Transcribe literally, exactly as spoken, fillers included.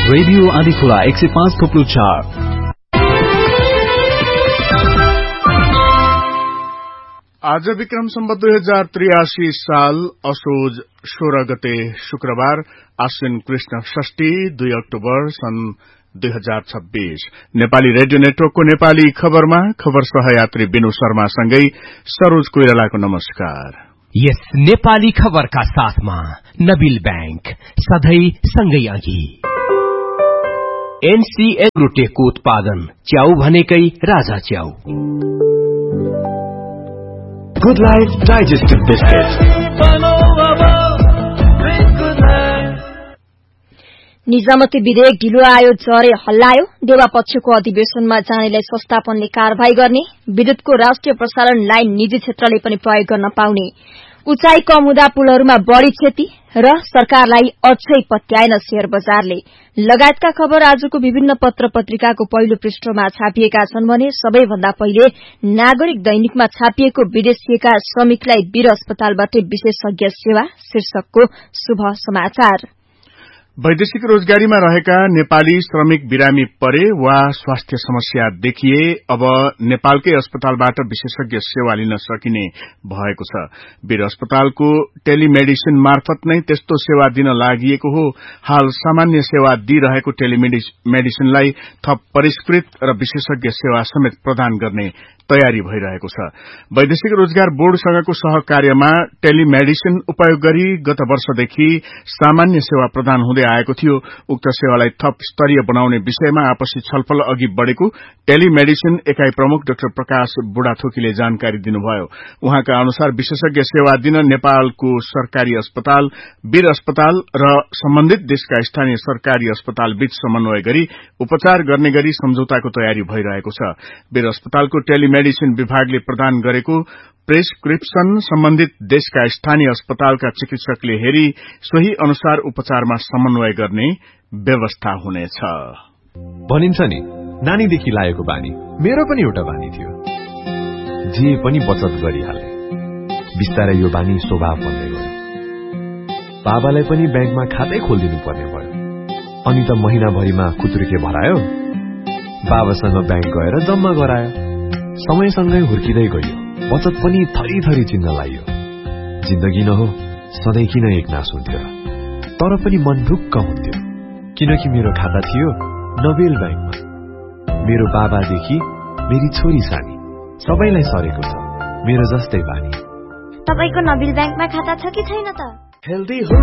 Radio Adhikhola एक सय पाँच थोप्लो चार। आज विक्रम सम्वत दुई हजार त्रियासी साल असोज सोह्र गते शुक्रबार आश्विन कृष्ण षष्ठी दुई अक्टोबर सन् दुई हजार छब्बीस। नेपाली रेडियो नेटवर्कको नेपाली खबरमा खबर सहयात्री बिनु शर्मासँगै सरोज कोइरालाको नमस्कार। यस नेपाली खबरका साथमा नबिल बैंक सधैं सँगै अघि। एनसीए ग्रुटेकको उत्पादन च्याउ भनेकै राजा च्याउ। Good life digestive biscuit. निजामती विधेयक ढिलो आयो, जरे हल्लायो। देवा पक्षको अधिवेशनमा जानेलाई संस्थापनले कारवाही गर्ने। विद्युतको राष्ट्रिय प्रसारण लाइन निजी क्षेत्रले पनि प्रयोग गर्न पाउने। उचाइ कम हुँदा पुलहरूमा बढ़ी क्षति र सरकारलाई अझै पत्याएन शेयर बजारले। लगायतका खबर आजको विभिन्न पत्र पत्रिकाको पहिलो पृष्ठमा छापिएका छन् भने सबैभन्दा पहिले नागरिक दैनिकमा छापिएको विदेशिएका श्रमिकलाई वीर अस्पतालबाट विशेषज्ञ सेवा शीर्षकको शुभ समाचार। वैदेशिक रोजगारीमा रहेका नेपाली श्रमिक बिरामी परे वा स्वास्थ्य समस्या देखिए अब नेपालकै अस्पतालबाट विशेषज्ञ सेवा लिन सकिने भएको छ। वीर अस्पतालको टेलिमेडिसिन मार्फत नै त्यस्तो सेवा दिन लागिएको हो। हाल सामान्य सेवा दिइरहेको टेलिमेडिसिनलाई थप परिष्कृत र विशेषज्ञ सेवा समेत प्रदान गर्ने तयारी भइरहेको छ। वैदेशिक रोजगार बोर्डसँगको सहकार्यमा टेलिमेडिसिन उपयोग गरी गत वर्षदेखि सामान्य सेवा प्रदान हुँदै आएको थियो। उक्त सेवालाई थप स्तरीय बनाउने विषयमा आपसी छलफल अघि बढ़ेको टेलिमेडिसिन एकाई प्रमुख डाक्टर प्रकाश बुढाथोकीले जानकारी दिनुभयो। उहाँका अनुसार विशेषज्ञ सेवा दिन नेपालको सरकारी अस्पताल, वीर अस्पताल र सम्बन्धित देशका स्थानीय सरकारी अस्पताल बीच समन्वय गरी उपचार गर्ने गरी सम्झौताको तयारी भइरहेको छ। वीर अस्पतालको टेलिमेडिसिन मेडिसिन विभागले प्रदान गरेको प्रेस्क्रिप्सन सम्बन्धित देशका स्थानीय अस्पतालका चिकित्सकले हेरी सोही अनुसार उपचारमा समन्वय गर्ने व्यवस्था हुनेछ। भनिन्छ नि, नानीदेखि लागेको बानी मेरो पनि एउटा बानी थियो। जे पनि बचत गरिहाले। बिस्तारै यो बानी स्वभाव बन्दै गयो। बाबालाई पनि ब्याङ्कमा खातै खोलिदिनु पर्ने भयो। अनि त महिनाभरिमा खुत्रुके भरायो। बाबासँग ब्याङ्क गएर जम्मा गरायो। समयसँगै हुर्किँदै गयो। बचत पनि थरी थरी चिन्न लाग्यो। जिन्दगी न हो, सधैँ किन एक नास हुन्थ्यो र? तर पनि मन ढुक्क हुन्थ्यो, किनकि मेरो खाता थियो नबेल ब्याङ्कमा। मेरो बाबादेखि मेरी छोरी सानी सबैलाई सरेको छ मेरो जस्तै बानी। तपाईको नबेल ब्याङ्कमा खाता छ कि छैन त? हेल्दी